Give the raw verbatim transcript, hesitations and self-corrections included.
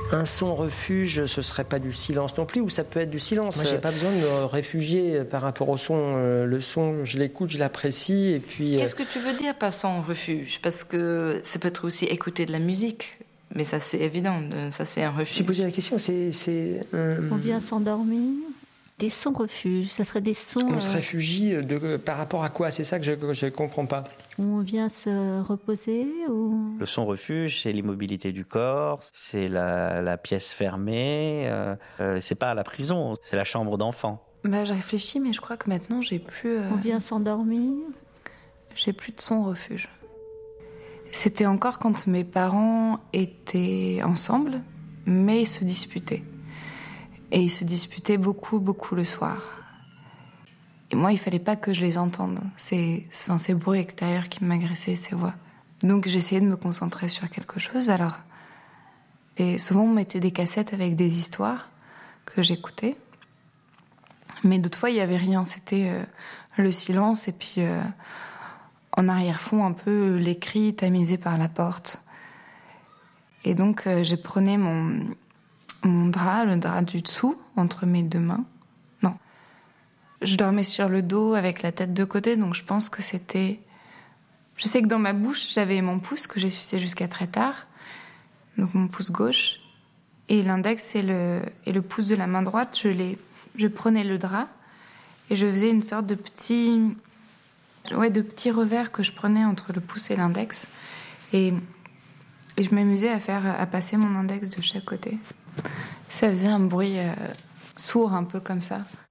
Un son refuge, ce serait pas du silence non plus, ou ça peut être du silence. Moi, j'ai pas besoin de me réfugier par rapport au son. Le son, je l'écoute, je l'apprécie, et puis... Qu'est-ce que tu veux dire par son refuge? Parce que ça peut être aussi écouter de la musique, mais ça c'est évident, ça c'est un refuge. J'ai posé la question, c'est... c'est euh... On vient s'endormir. Des sons refuges, ça serait des sons... On se euh... réfugie de, par rapport à quoi? C'est ça que je ne comprends pas. On vient se reposer ou... Le son refuge, c'est l'immobilité du corps, c'est la, la pièce fermée, euh, euh, c'est pas la prison, c'est la chambre d'enfant. Bah, je réfléchis, mais je crois que maintenant j'ai plus... Euh... On vient s'endormir. J'ai plus de son refuge. C'était encore quand mes parents étaient ensemble, mais ils se disputaient. Et ils se disputaient beaucoup, beaucoup le soir. Et moi, il fallait pas que je les entende. C'est, enfin, ces bruits extérieurs qui m'agressaient, ces voix. Donc j'essayais de me concentrer sur quelque chose. Alors, et souvent on mettait des cassettes avec des histoires que j'écoutais. Mais d'autres fois, il y avait rien. C'était euh, le silence et puis euh, en arrière-fond, un peu les cris tamisés par la porte. Et donc, euh, je prenais mon... mon drap, le drap du dessous, entre mes deux mains. Non. Je dormais sur le dos avec la tête de côté, donc je pense que c'était... Je sais que dans ma bouche, j'avais mon pouce que j'ai sucé jusqu'à très tard, donc mon pouce gauche, et l'index et le, et le pouce de la main droite, je, les... je prenais le drap et je faisais une sorte de petit... Ouais, de petit revers que je prenais entre le pouce et l'index. Et, et je m'amusais à faire, à passer mon index de chaque côté. Ça faisait un bruit euh, sourd, un peu comme ça.